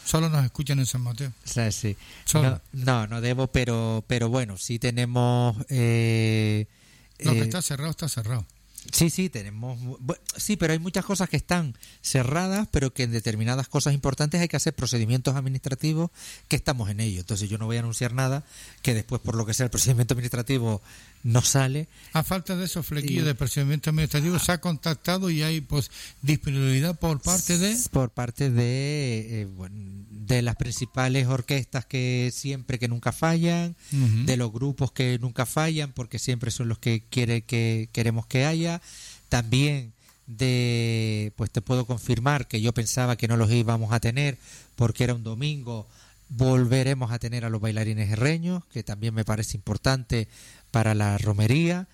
Solo nos escuchan en San Mateo. O sea, sí. Solo. No debo, pero bueno, sí tenemos... Lo que está cerrado. Sí, tenemos... Sí, pero hay muchas cosas que están cerradas, pero que en determinadas cosas importantes hay que hacer procedimientos administrativos que estamos en ello. Entonces yo no voy a anunciar nada que después, por lo que sea, el procedimiento administrativo no sale. A falta de esos flequillos de procedimiento administrativo, se ha contactado y hay pues disponibilidad por parte de las principales orquestas que nunca fallan, de los grupos que nunca fallan, porque siempre son los que queremos que haya. También pues te puedo confirmar que yo pensaba que no los íbamos a tener porque era un domingo. Volveremos a tener a los bailarines herreños, que también me parece importante para la romería.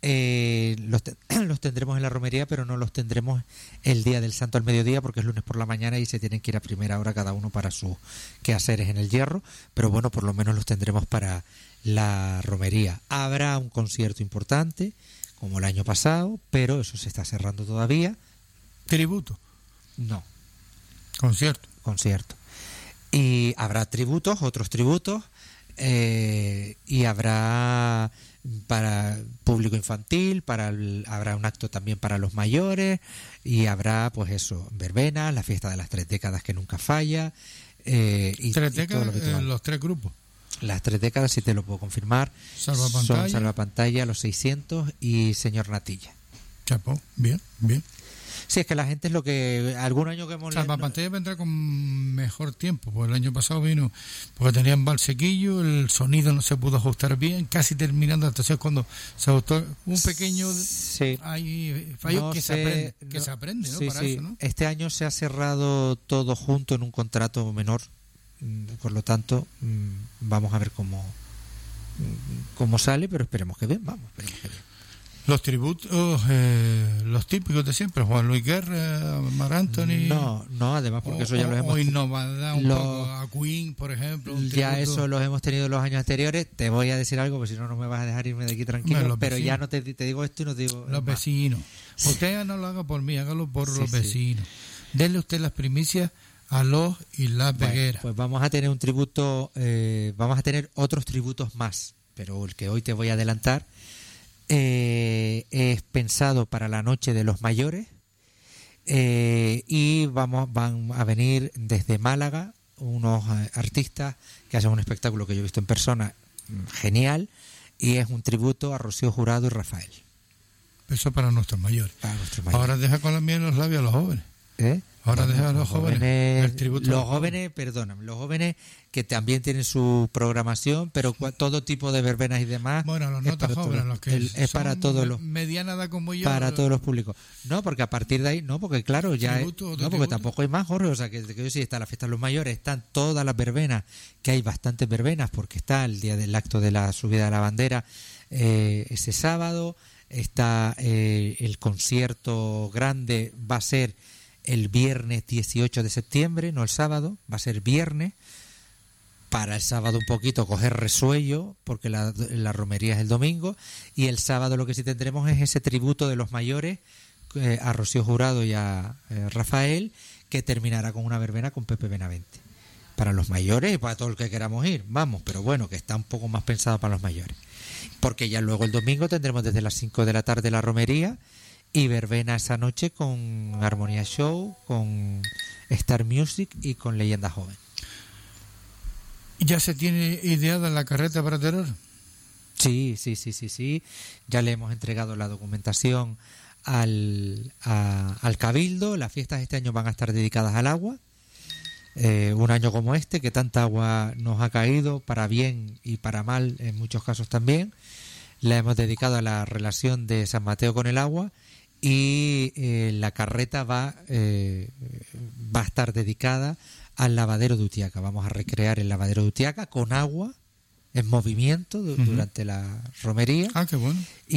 Los tendremos en la romería, pero no los tendremos el día del Santo al mediodía, porque es lunes por la mañana y se tienen que ir a primera hora cada uno para sus quehaceres en el Hierro. Pero bueno, por lo menos los tendremos para la romería. Habrá un concierto importante, como el año pasado, pero eso se está cerrando todavía. ¿Tributo? No. Concierto. Y habrá otros tributos, y habrá para público infantil, habrá un acto también para los mayores, y habrá pues eso, verbenas, la fiesta de las 3 décadas que nunca falla, y 3 décadas, todo lo habitual. los 3 grupos. Las 3 décadas, sí te lo puedo confirmar, son Salvapantalla, Los 600 y Señor Natilla. Chapo, bien. Sí, es que la gente es lo que... Algún año que hemos... Salvapantalla vendrá con mejor tiempo, pues el año pasado vino porque tenían valsequillo, el sonido no se pudo ajustar bien, casi terminando, entonces cuando se ajustó un pequeño... Sí. Hay fallos se aprende, ¿no? Sí, para sí. eso, ¿no? Este año se ha cerrado todo junto en un contrato menor, por lo tanto, vamos a ver cómo sale, pero esperemos que bien, Los tributos, los típicos de siempre, Juan Luis Guerra, Mar Anthony. No, además porque eso ya lo hemos... Hoy nos va a dar un poco a Queen, por ejemplo. Ya eso los hemos tenido los años anteriores. Te voy a decir algo, porque si no, no me vas a dejar irme de aquí tranquilo. Pero ya no te digo esto y no te digo... Los vecinos. Usted ya no lo haga por mí, hágalo por los vecinos. Denle usted las primicias a los y las Vegueras. Pues vamos a tener un tributo, vamos a tener otros tributos más, pero el que hoy te voy a adelantar es pensado para la noche de los mayores, y van a venir desde Málaga unos artistas que hacen un espectáculo que yo he visto en persona genial, y es un tributo a Rocío Jurado y Rafael. Eso para nuestros mayores. Ahora deja con la miel en los labios a los jóvenes. Ahora deja a los jóvenes el tributo. Los jóvenes que también tienen su programación, pero todo tipo de verbenas y demás. Bueno, los no tan jóvenes, los que es para todos los mediana edad como yo, para todos los públicos. No, porque a partir de ahí, no, porque claro, ya porque tampoco hay más, Jorge, o sea, que sí está la fiesta de los mayores, están todas las verbenas, que hay bastantes verbenas, porque está el día del acto de la subida de la bandera, ese sábado, está el concierto grande, va a ser el viernes 18 de septiembre, no el sábado, va a ser viernes, para el sábado un poquito coger resuello, porque la romería es el domingo, y el sábado lo que sí tendremos es ese tributo de los mayores a Rocío Jurado y a Rafael, que terminará con una verbena con Pepe Benavente. Para los mayores y para todo el que queramos ir, vamos, pero bueno, que está un poco más pensado para los mayores. Porque ya luego el domingo tendremos desde las 5 de la tarde la romería, y verbena esa noche con Armonía Show, con Star Music y con Leyenda Joven. ¿Ya se tiene ideada la carreta para Teror? Sí. Ya le hemos entregado la documentación al Cabildo. Las fiestas este año van a estar dedicadas al agua. Un año como este, que tanta agua nos ha caído, para bien y para mal en muchos casos también. La hemos dedicado a la relación de San Mateo con el agua. Y la carreta va a estar dedicada al lavadero de Utiaca. Vamos a recrear el lavadero de Utiaca con agua en movimiento durante la romería. Qué bueno.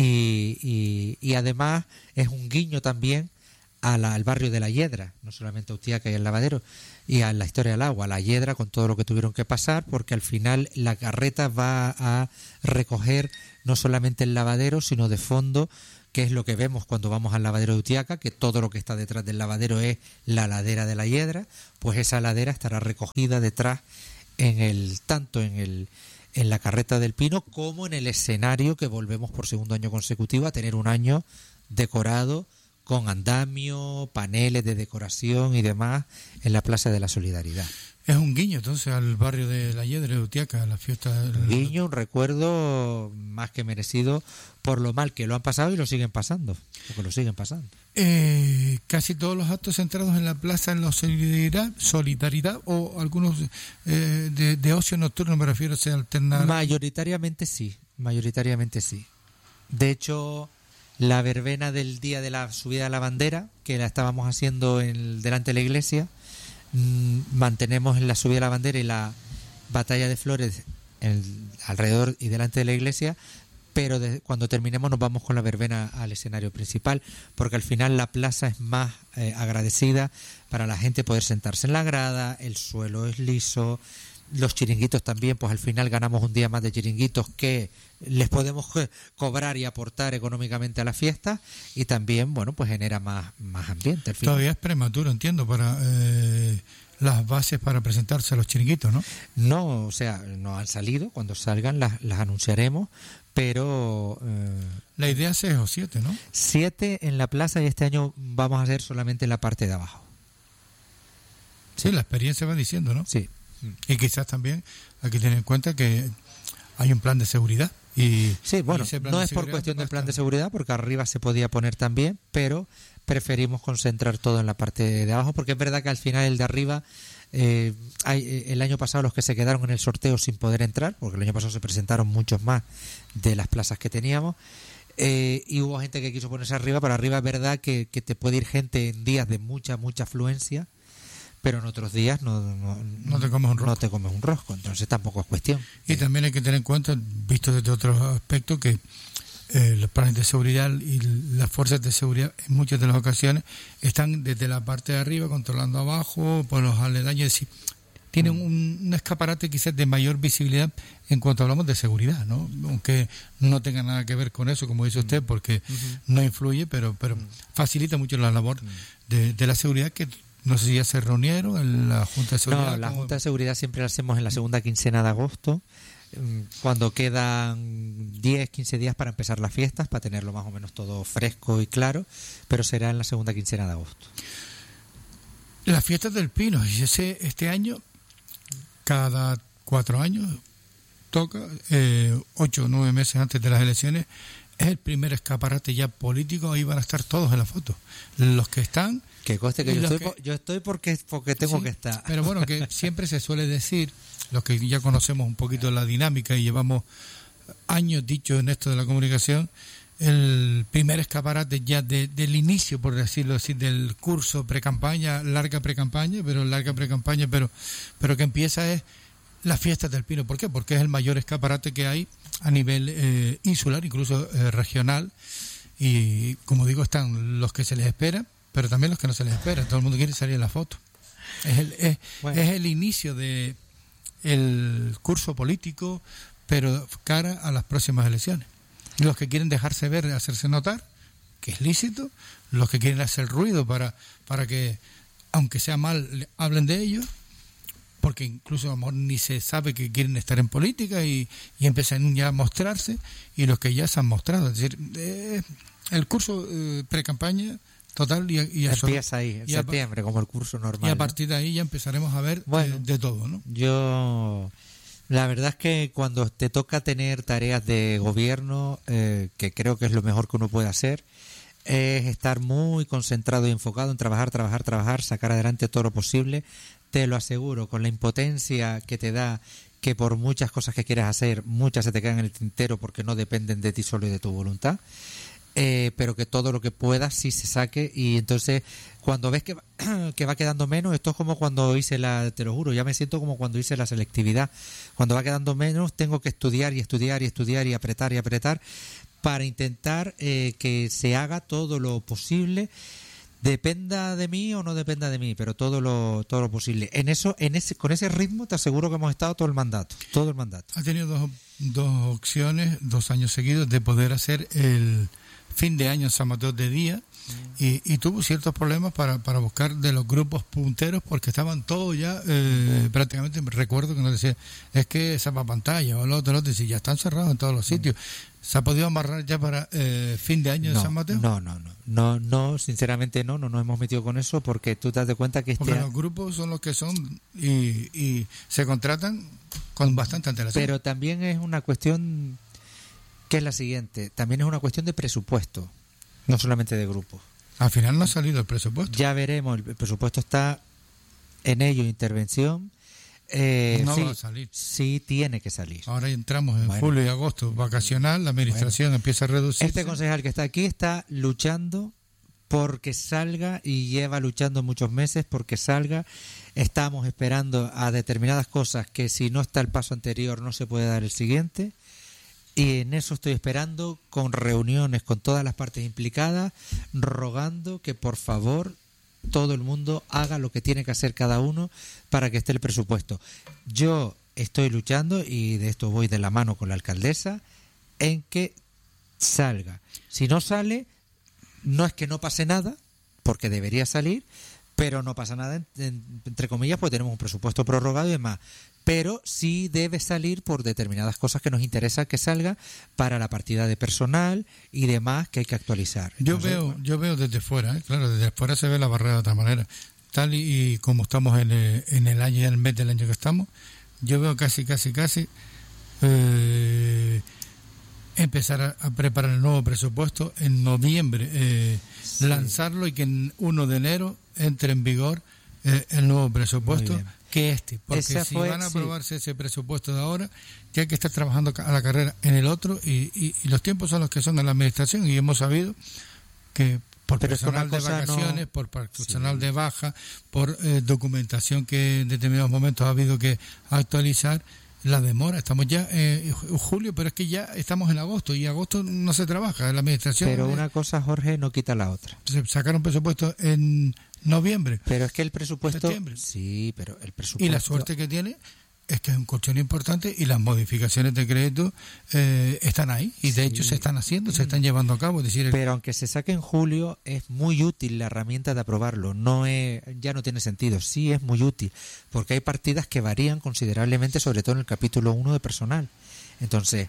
Y además es un guiño también al barrio de La Hiedra, no solamente a Utiaca y al lavadero, y a la historia del agua, La Hiedra, con todo lo que tuvieron que pasar, porque al final la carreta va a recoger no solamente el lavadero, sino de fondo que es lo que vemos cuando vamos al lavadero de Utiaca, que todo lo que está detrás del lavadero es la ladera de la Hiedra, pues esa ladera estará recogida detrás tanto en la carreta del Pino como en el escenario, que volvemos por segundo año consecutivo a tener un año decorado con andamio, paneles de decoración y demás en la Plaza de la Solidaridad. Es un guiño entonces al barrio de la Hiedra de Utiaca, a la fiesta. Un guiño, un recuerdo más que merecido por lo mal que lo han pasado y lo siguen pasando, porque lo siguen pasando. Casi todos los actos centrados en la plaza en la solidaridad o algunos de ocio nocturno, me refiero, se alternan. Mayoritariamente sí. De hecho, la verbena del día de la subida de la bandera, que la estábamos haciendo delante de la iglesia, mantenemos la subida de la bandera y la batalla de flores alrededor y delante de la iglesia, pero cuando terminemos nos vamos con la verbena al escenario principal, porque al final la plaza es más agradecida para la gente poder sentarse en la grada, el suelo es liso, los chiringuitos también, pues al final ganamos un día más de chiringuitos que les podemos cobrar y aportar económicamente a la fiesta, y también, bueno, pues genera más ambiente. Al final. Todavía es prematuro, entiendo, para las bases para presentarse a los chiringuitos, ¿no? No, o sea, no han salido, cuando salgan las anunciaremos, pero... la idea es 6 o 7, ¿no? 7 en la plaza, y este año vamos a hacer solamente en la parte de abajo. Sí, la experiencia va diciendo, ¿no? Sí. Y quizás también hay que tener en cuenta que hay un plan de seguridad. Sí, bueno, no es por cuestión del plan de seguridad, porque arriba se podía poner también, pero preferimos concentrar todo en la parte de abajo, porque es verdad que al final el de arriba, el año pasado los que se quedaron en el sorteo sin poder entrar, porque el año pasado se presentaron muchos más de las plazas que teníamos, y hubo gente que quiso ponerse arriba, pero arriba es verdad que te puede ir gente en días de mucha afluencia, pero en otros días no te comes un rosco. No te comes un rosco, entonces tampoco es cuestión. Y también hay que tener en cuenta, visto desde otros aspectos, que los planes de seguridad y las fuerzas de seguridad en muchas de las ocasiones están desde la parte de arriba controlando abajo, por los aledaños, es decir, tienen un escaparate quizás de mayor visibilidad en cuanto hablamos de seguridad, ¿no? Aunque no tenga nada que ver con eso, como dice usted, porque no influye, pero facilita mucho la labor de la seguridad, que no sé si ya se reunieron en la Junta de Seguridad. No, la Junta de Seguridad siempre la hacemos en la segunda quincena de agosto, cuando quedan 10, 15 días para empezar las fiestas, para tenerlo más o menos todo fresco y claro, pero será en la segunda quincena de agosto. Las fiestas del Pino, y este año, cada 4 años, toca, 8 o 9 meses antes de las elecciones, es el primer escaparate ya político, ahí van a estar todos en la foto. Los que están... Que conste que yo estoy porque tengo que estar. Pero bueno, que siempre se suele decir, los que ya conocemos un poquito la dinámica y llevamos años dicho en esto de la comunicación, el primer escaparate ya del inicio, por decirlo así, del curso pre-campaña, larga pre-campaña, pero que empieza es las fiestas del Pino. ¿Por qué? Porque es el mayor escaparate que hay a nivel insular, incluso regional, y como digo, están los que se les espera, pero también los que no se les espera. Todo el mundo quiere salir en la foto. Es el inicio de el curso político, pero cara a las próximas elecciones. Los que quieren dejarse ver, hacerse notar, que es lícito, los que quieren hacer ruido para que, aunque sea mal, hablen de ellos, porque incluso a lo mejor ni se sabe que quieren estar en política y empiezan ya a mostrarse, y los que ya se han mostrado. Es decir, el curso pre-campaña total y empieza ahí, en septiembre, como el curso normal. Y a partir de ahí ya empezaremos a ver de todo, ¿no? La verdad es que cuando te toca tener tareas de gobierno, que creo que es lo mejor que uno puede hacer, es estar muy concentrado y enfocado en trabajar, sacar adelante todo lo posible. Te lo aseguro, con la impotencia que te da, que por muchas cosas que quieras hacer, muchas se te quedan en el tintero porque no dependen de ti solo y de tu voluntad. Pero que todo lo que puedas sí se saque, y entonces cuando ves que va quedando menos, esto es como cuando te lo juro, ya me siento como cuando hice la selectividad, cuando va quedando menos tengo que estudiar y apretar para intentar que se haga todo lo posible, dependa de mí o no dependa de mí, pero todo lo posible. Con ese ritmo te aseguro que hemos estado todo el mandato. Ha tenido dos opciones, 2 años seguidos, de poder hacer el fin de año en San Mateo de día, y tuvo ciertos problemas para buscar de los grupos punteros, porque estaban todos ya prácticamente. Recuerdo que nos decía, es que esa pantalla o lo otro, y ya están cerrados en todos los sitios. ¿Se ha podido amarrar ya para fin de año de San Mateo? No, sinceramente no nos hemos metido con eso, porque tú te das cuenta que porque los grupos son los que son y se contratan con bastante antelación. Pero también es una cuestión que es la siguiente, también es una cuestión de presupuesto, no solamente de grupos. Al final no ha salido el presupuesto. Ya veremos, el presupuesto está en ello, intervención. No sí, va a salir. Sí tiene que salir. Ahora entramos en julio y agosto vacacional, la administración empieza a reducir. Este concejal que está aquí está luchando porque salga, y lleva luchando muchos meses porque salga. Estamos esperando a determinadas cosas que si no está el paso anterior no se puede dar el siguiente, y en eso estoy esperando, con reuniones con todas las partes implicadas, rogando que por favor todo el mundo haga lo que tiene que hacer cada uno para que esté el presupuesto. Yo estoy luchando, y de esto voy de la mano con la alcaldesa, en que salga. Si no sale, no es que no pase nada, porque debería salir, pero no pasa nada, entre comillas, pues tenemos un presupuesto prorrogado y demás. Pero sí debe salir por determinadas cosas que nos interesa que salga, para la partida de personal y demás que hay que actualizar. Entonces, yo veo desde fuera, claro, desde fuera se ve la barrera de otra manera. Tal y como estamos en el año y en el mes del año que estamos, yo veo casi empezar a preparar el nuevo presupuesto en noviembre, lanzarlo, y que en 1 de enero entre en vigor el nuevo presupuesto, que porque si van a aprobarse ese presupuesto de ahora, ya hay que estar trabajando a la carrera en el otro, y los tiempos son los que son en la administración, y hemos sabido que por personal de vacaciones, por personal de baja, por documentación que en determinados momentos ha habido que actualizar, la demora. Estamos ya en julio, pero es que ya estamos en agosto, y agosto no se trabaja en la administración. Pero una cosa, Jorge, no quita la otra. Se sacaron presupuestos en noviembre. Pero es que el presupuesto... Septiembre. Sí, pero el presupuesto... Y la suerte que tiene es que es un colchón importante, y las modificaciones de crédito están ahí, y de hecho se están haciendo, se están llevando a cabo. Es decir, pero aunque se saque en julio, es muy útil la herramienta de aprobarlo. Ya no tiene sentido. Sí es muy útil, porque hay partidas que varían considerablemente, sobre todo en el capítulo 1 de personal. Entonces,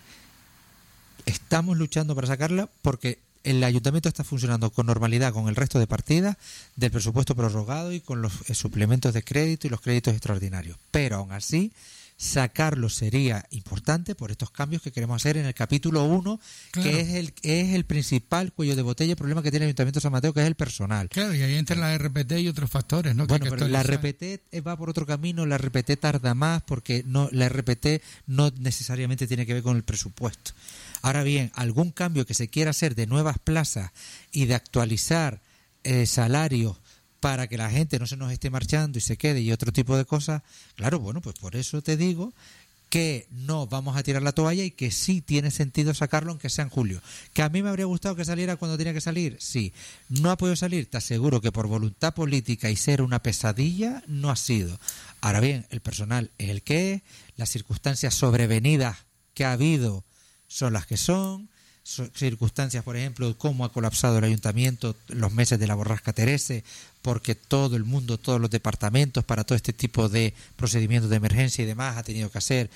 estamos luchando para sacarla, porque el ayuntamiento está funcionando con normalidad con el resto de partidas del presupuesto prorrogado y con los suplementos de crédito y los créditos extraordinarios. Pero aún así, sacarlo sería importante por estos cambios que queremos hacer en el capítulo 1, claro, que es el principal cuello de botella y problema que tiene el Ayuntamiento de San Mateo, que es el personal. Claro, y ahí entra la RPT y otros factores, ¿no? Bueno, pero la RPT va por otro camino, la RPT tarda más, porque la RPT no necesariamente tiene que ver con el presupuesto. Ahora bien, algún cambio que se quiera hacer de nuevas plazas y de actualizar salarios para que la gente no se nos esté marchando y se quede, y otro tipo de cosas, claro, bueno, pues por eso te digo que no vamos a tirar la toalla, y que sí tiene sentido sacarlo aunque sea en julio. ¿Que a mí me habría gustado que saliera cuando tenía que salir? Sí. ¿No ha podido salir? Te aseguro que por voluntad política y ser una pesadilla no ha sido. Ahora bien, el personal es el que es, las circunstancias sobrevenidas que ha habido son las que son, circunstancias, por ejemplo, cómo ha colapsado el ayuntamiento los meses de la borrasca Terese, porque todo el mundo, todos los departamentos, para todo este tipo de procedimientos de emergencia y demás, ha tenido que hacer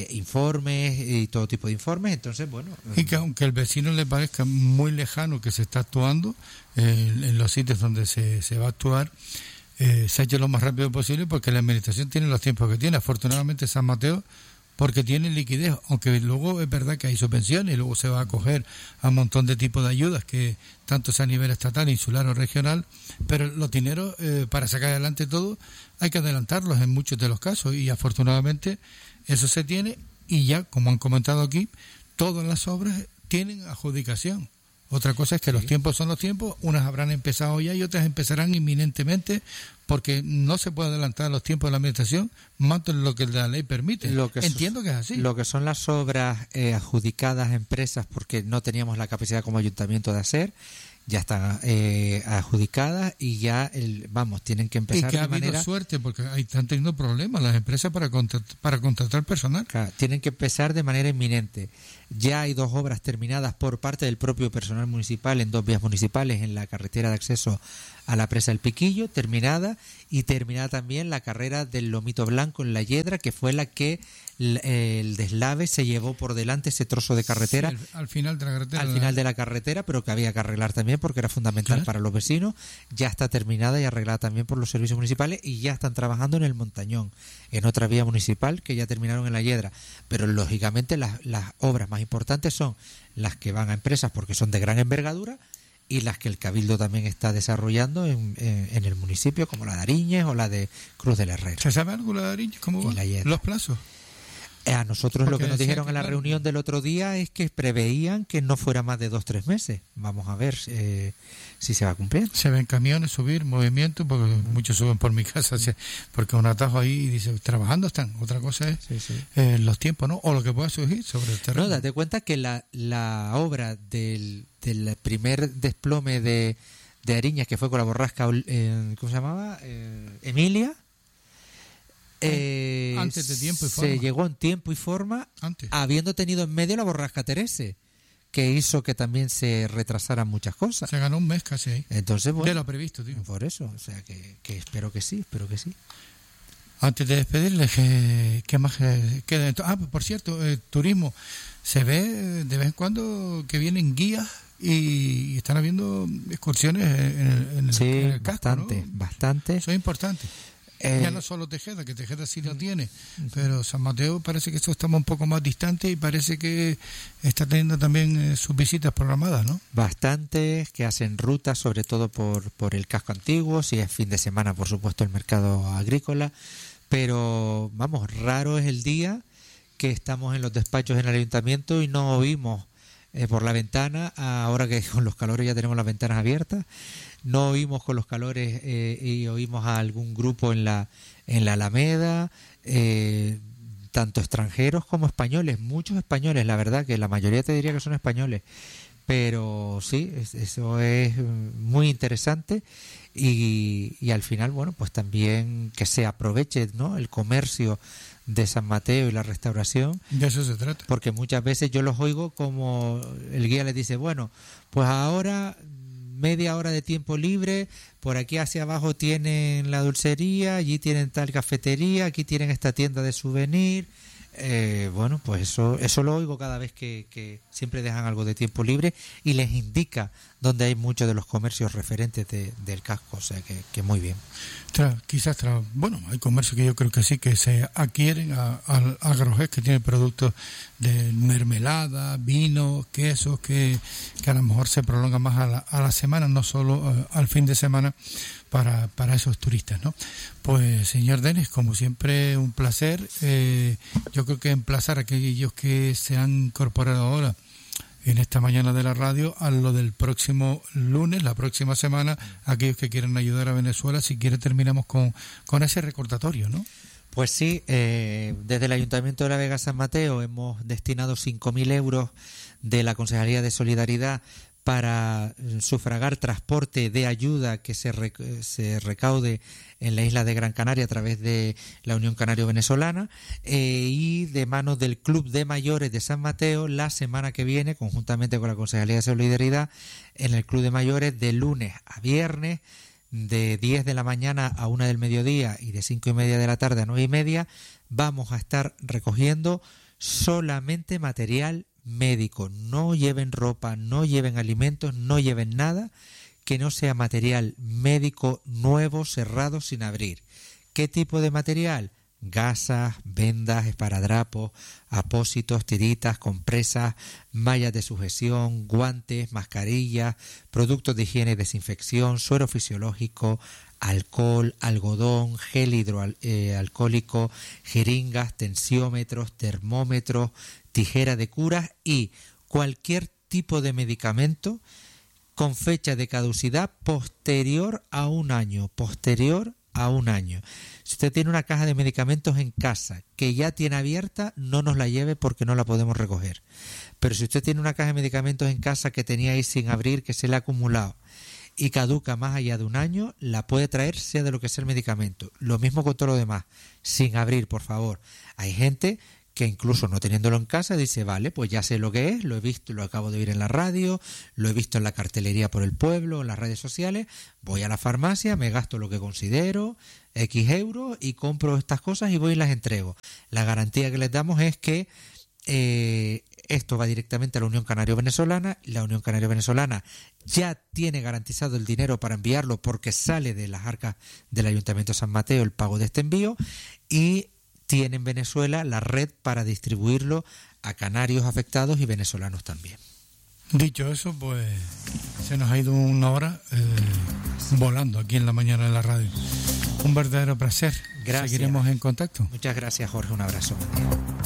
informes y todo tipo de informes. Entonces, bueno, y que aunque al vecino le parezca muy lejano que se está actuando en los sitios donde se va a actuar, se ha hecho lo más rápido posible, porque la administración tiene los tiempos que tiene. Afortunadamente San Mateo, porque tiene liquidez, aunque luego es verdad que hay subvenciones, y luego se va a acoger a un montón de tipos de ayudas, que tanto sea a nivel estatal, insular o regional, pero los dineros para sacar adelante todo hay que adelantarlos en muchos de los casos, y afortunadamente eso se tiene, y ya, como han comentado aquí, todas las obras tienen adjudicación. Otra cosa es que los tiempos son los tiempos, unas habrán empezado ya y otras empezarán inminentemente, porque no se puede adelantar los tiempos de la administración más de lo que la ley permite. Entiendo que es así. Lo que son las obras adjudicadas a empresas, porque no teníamos la capacidad como ayuntamiento de hacer, ya están adjudicadas y ya tienen que empezar. Y que ha habido suerte porque están teniendo problemas las empresas para contratar personal. Claro, tienen que empezar de manera inminente. Ya hay 2 obras terminadas por parte del propio personal municipal en 2 vías municipales en la carretera de acceso a la presa del Piquillo, terminada, y terminada también la carrera del Lomito Blanco en la Yedra, que fue la que el deslave se llevó por delante ese trozo de carretera. Sí, al final de la carretera. Al final de la carretera, pero que había que arreglar también porque era fundamental para los vecinos. Ya está terminada y arreglada también por los servicios municipales y ya están trabajando en el Montañón, en otra vía municipal que ya terminaron en la Yedra. Pero lógicamente las obras más importantes son las que van a empresas porque son de gran envergadura y las que el Cabildo también está desarrollando en el municipio, como la de Ariñez o la de Cruz del Herrero. ¿Se sabe algo la de Ariñez? ¿Cómo va? Los plazos. A nosotros lo que nos dijeron en la reunión del otro día es que preveían que no fuera más de 2-3 meses. Vamos a ver si se va a cumplir. Se ven camiones subir, movimiento, porque muchos suben por mi casa, porque un atajo ahí y dice, trabajando están. Otra cosa es los tiempos, ¿no? O lo que pueda surgir sobre el terreno. No, date cuenta que la obra del primer desplome de Ariñez, que fue con la borrasca, ¿cómo se llamaba? Emilia. Antes de tiempo y forma. Se llegó en tiempo y forma habiendo tenido en medio la borrasca Terese, que hizo que también se retrasaran muchas cosas. Se ganó un mes casi ahí. Entonces, bueno, de lo previsto, tío. Por eso, o sea que espero que sí. Antes de despedirles, ¿qué más queda? Por cierto, turismo. Se ve de vez en cuando que vienen guías y están habiendo excursiones en el casco, bastante. Eso es importante. Ya no solo Tejeda, que Tejeda sí lo tiene, pero San Mateo parece que eso estamos un poco más distante y parece que está teniendo también sus visitas programadas, ¿no? Bastantes que hacen rutas, sobre todo por el casco antiguo, si es fin de semana, por supuesto, el mercado agrícola, pero vamos, raro es el día que estamos en los despachos en el ayuntamiento y no oímos por la ventana, ahora que con los calores ya tenemos las ventanas abiertas, no oímos con los calores y oímos a algún grupo en la Alameda, tanto extranjeros como españoles, muchos españoles, la verdad que la mayoría te diría que son españoles, pero sí, eso es muy interesante y al final, bueno, pues también que se aproveche, ¿no?, el comercio de San Mateo y la restauración. De eso se trata. Porque muchas veces yo los oigo como el guía les dice, bueno, pues ahora media hora de tiempo libre, por aquí hacia abajo tienen la dulcería, allí tienen tal cafetería, aquí tienen esta tienda de souvenir. Bueno, pues eso lo oigo cada vez que siempre dejan algo de tiempo libre y les indica dónde hay muchos de los comercios referentes del casco, o sea que muy bien. Bueno, hay comercios que yo creo que sí, que se adquieren al Agrogés, que tiene productos de mermelada, vino, quesos, que a lo mejor se prolongan más a la semana, no solo al fin de semana, para esos turistas, ¿no? Pues, señor Denis, como siempre, un placer. Yo creo que emplazar a aquellos que se han incorporado ahora en esta mañana de la radio a lo del próximo lunes, la próxima semana, aquellos que quieran ayudar a Venezuela, si quiere terminamos con ese recordatorio, ¿no? Pues sí, desde el Ayuntamiento de La Vega San Mateo hemos destinado 5.000 euros de la Concejalía de Solidaridad para sufragar transporte de ayuda que se recaude en la isla de Gran Canaria a través de la Unión Canario Venezolana y de manos del Club de Mayores de San Mateo la semana que viene, conjuntamente con la Concejalía de Solidaridad, en el Club de Mayores de lunes a viernes, de 10 de la mañana a 1 del mediodía y de 5:30 de la tarde a 9:30, vamos a estar recogiendo solamente material médico. No lleven ropa, no lleven alimentos, no lleven nada que no sea material médico nuevo, cerrado, sin abrir. ¿Qué tipo de material? Gasas, vendas, esparadrapos, apósitos, tiritas, compresas, mallas de sujeción, guantes, mascarillas, productos de higiene y desinfección, suero fisiológico, alcohol, algodón, gel hidroalcohólico, jeringas, tensiómetros, termómetros, tijera de curas y cualquier tipo de medicamento con fecha de caducidad posterior a un año. Si usted tiene una caja de medicamentos en casa que ya tiene abierta, no nos la lleve porque no la podemos recoger. Pero si usted tiene una caja de medicamentos en casa que tenía ahí sin abrir, que se le ha acumulado y caduca más allá de un año, la puede traer sea de lo que sea el medicamento. Lo mismo con todo lo demás, sin abrir, por favor. Hay gente que incluso no teniéndolo en casa dice, vale, pues ya sé lo que es, lo he visto, lo acabo de oír en la radio, lo he visto en la cartelería por el pueblo, en las redes sociales, voy a la farmacia, me gasto lo que considero, X euros, y compro estas cosas y voy y las entrego. La garantía que les damos es que esto va directamente a la Unión Canario Venezolana. La Unión Canario Venezolana ya tiene garantizado el dinero para enviarlo porque sale de las arcas del Ayuntamiento de San Mateo el pago de este envío, y tiene en Venezuela la red para distribuirlo a canarios afectados y venezolanos también. Dicho eso, pues se nos ha ido una hora volando aquí en la mañana de la radio. Un verdadero placer. Gracias. Seguiremos en contacto. Muchas gracias, Jorge. Un abrazo.